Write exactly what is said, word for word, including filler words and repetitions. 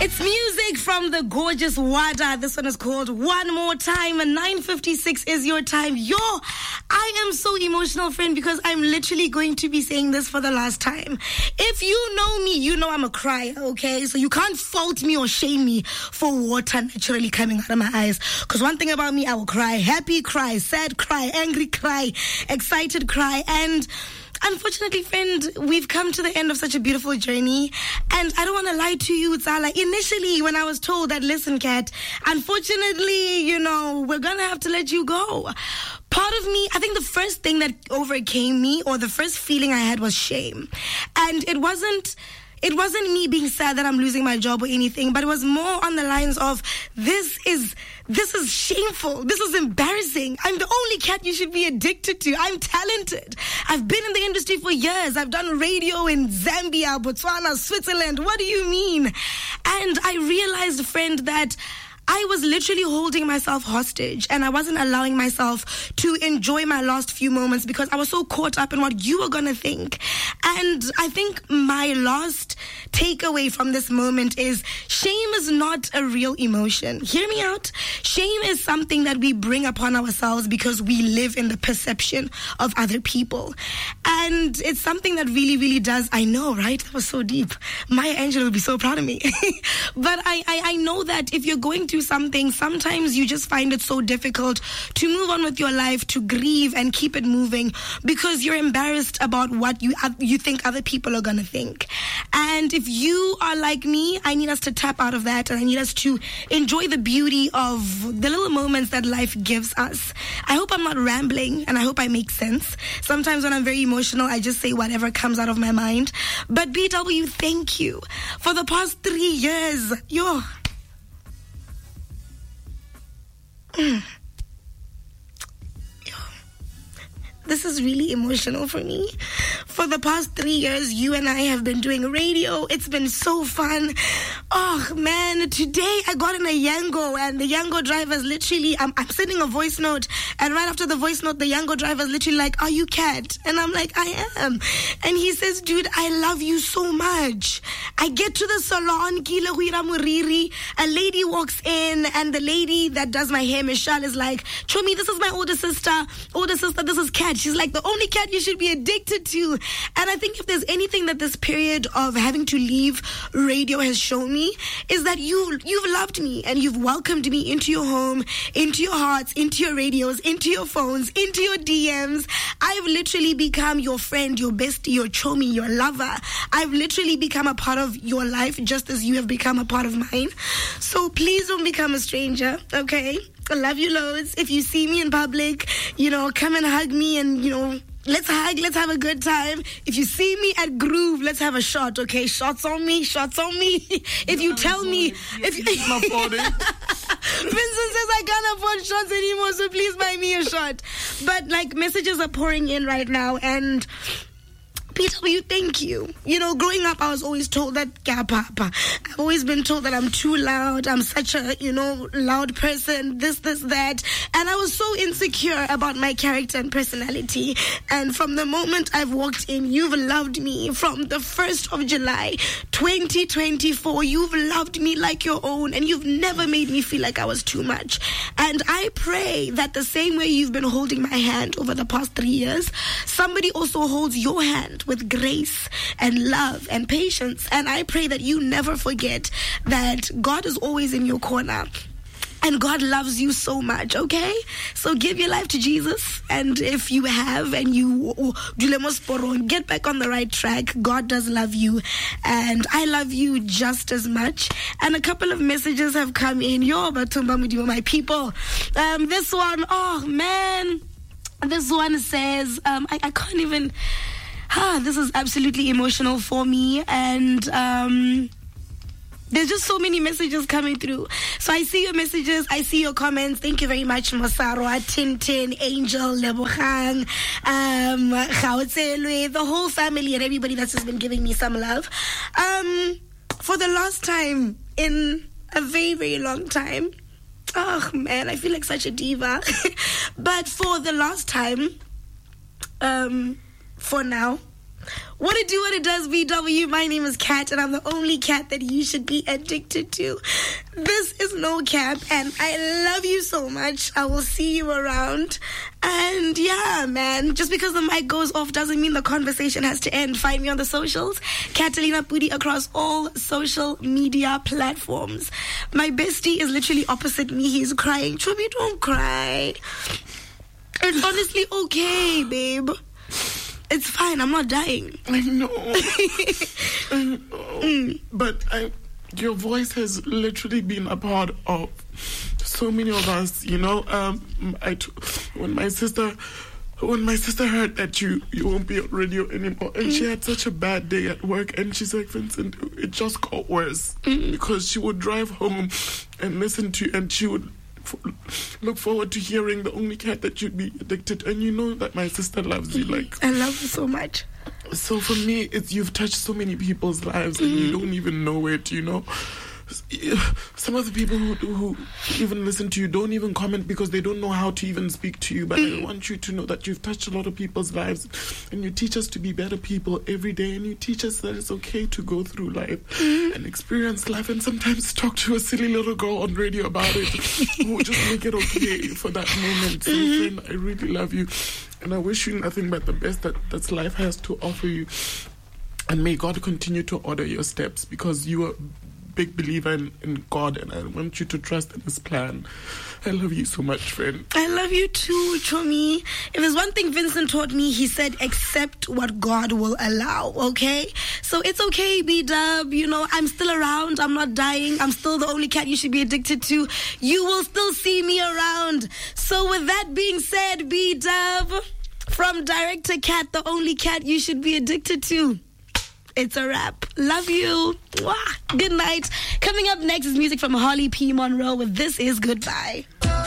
It's music from the gorgeous Wada. This one is called One More Time, and nine fifty-six is your time. Yo, I am so emotional, friend, because I'm literally going to be saying this for the last time. If you know me, you know I'm a crier, okay? So you can't fault me or shame me for water naturally coming out of my eyes. Because one thing about me, I will cry. Happy cry, sad cry, angry cry, excited cry, and unfortunately, friend, we've come to the end of such a beautiful journey. And I don't want to lie to you, Zala. Initially, when I was told that, listen, Kat, unfortunately, you know, we're going to have to let you go. Part of me, I think the first thing that overcame me, or the first feeling I had, was shame. And it wasn't... It wasn't me being sad that I'm losing my job or anything, but it was more on the lines of, this is this is shameful. This is embarrassing. I'm the only cat you should be addicted to. I'm talented. I've been in the industry for years. I've done radio in Zambia, Botswana, Switzerland. What do you mean? And I realized, friend, that I was literally holding myself hostage, and I wasn't allowing myself to enjoy my last few moments because I was so caught up in what you were going to think. And I think my last takeaway from this moment is shame is not a real emotion. Hear me out. Shame is something that we bring upon ourselves because we live in the perception of other people. And it's something that really, really does. I know, right? That was so deep. Maya Angelou would be so proud of me. But I, I, I know that if you're going through something, sometimes you just find it so difficult to move on with your life, to grieve and keep it moving because you're embarrassed about what you you think other people are going to think. And if you are like me, I need us to tap out of that, and I need us to enjoy the beauty of the little moments that life gives us. I hope I'm not rambling, and I hope I make sense. Sometimes when I'm very emotional, I just say whatever comes out of my mind. But B W, thank you. For the past three years, yo... Mm. This is really emotional for me. For the past three years, you and I have been doing radio. It's been so fun. Oh, man, today I got in a Yango, and the Yango driver's literally, I'm, I'm sending a voice note, and right after the voice note, the Yango driver's literally like, are you Kat? And I'm like, I am. And he says, dude, I love you so much. I get to the salon, a lady walks in, and the lady that does my hair, Michelle, is like, Chomi, this is my older sister. Older sister, this is Kat. She's like, the only cat you should be addicted to. And I think if there's anything that this period of having to leave radio has shown me, is that you, you've loved me and you've welcomed me into your home, into your hearts, into your radios, into your phones, into your D Ms. I've literally become your friend, your bestie, your chomi, your lover. I've literally become a part of your life just as you have become a part of mine. So please don't become a stranger, okay? I love you loads. If you see me in public, you know, come and hug me and, you know, let's hug, let's have a good time. If you see me at Groove, let's have a shot, okay? Shots on me, shots on me. If you tell me... if you, Vincent says I can't afford shots anymore, so please buy me a shot. But, like, messages are pouring in right now, and... P W, thank you. You know, growing up, I was always told that, yeah, Papa. I've always been told that I'm too loud. I'm such a, you know, loud person, this, this, that. And I was so insecure about my character and personality. And from the moment I've walked in, you've loved me. From the first of July, twenty twenty-four, you've loved me like your own. And you've never made me feel like I was too much. And I pray that the same way you've been holding my hand over the past three years, somebody also holds your hand with grace and love and patience. And I pray that you never forget that God is always in your corner and God loves you so much, okay? So give your life to Jesus, and if you have and you get back on the right track, God does love you, and I love you just as much. And a couple of messages have come in. Yo, Batumba Mudiwa, my people. Um, this one, oh man, this one says, um, I, I can't even... Ah, this is absolutely emotional for me, and um, there's just so many messages coming through. So I see your messages, I see your comments. Thank you very much, Masarwa, Tintin, Angel, Lebohang, um, the whole family and everybody that's just been giving me some love. Um, for the last time in a very, very long time, oh man, I feel like such a diva. But for the last time, um... for now, What it do, what it does, V W. My name is Kat, and I'm the only cat that you should be addicted to. This is No Cap, and I love you so much. I will see you around. And yeah, man, just because the mic goes off doesn't mean the conversation has to end. Find me on the socials, Catalina Pudi, across all social media platforms. My bestie is literally opposite me. He's crying. Chubby, don't cry. It's honestly okay, babe. It's fine. I'm not dying. I know. I know. Mm. But I, your voice has literally been a part of so many of us. You know, um, I t- when my sister, when my sister heard that you you won't be on radio anymore, and mm. she had such a bad day at work, and she's like, Vincent, it just got worse mm. because she would drive home and listen to, and she would look forward to hearing the only cat that you'd be addicted. And you know that my sister loves you. Like, I love you so much. So for me, it's you've touched so many people's lives and mm. you don't even know it, you know. Some of the people who, who even listen to you don't even comment because they don't know how to even speak to you. But mm. I want you to know that you've touched a lot of people's lives, and you teach us to be better people every day, and you teach us that it's okay to go through life mm. and experience life, and sometimes talk to a silly little girl on radio about it who will just make it okay for that moment. So mm-hmm. friend, I really love you, and I wish you nothing but the best that, that life has to offer you. And may God continue to order your steps, because you are big believer in, in God, and I want you to trust in His plan. I love you so much, friend. I love you too, Chomi. If there's one thing Vincent taught me, he said, accept what God will allow, okay? So it's okay, B-Dub. You know, I'm still around. I'm not dying. I'm still the only cat you should be addicted to. You will still see me around. So with that being said, B-Dub, from Director Cat, the only cat you should be addicted to, it's a wrap. Love you. Mwah. Good night. Coming up next is music from Holly P. Monroe with This Is Goodbye.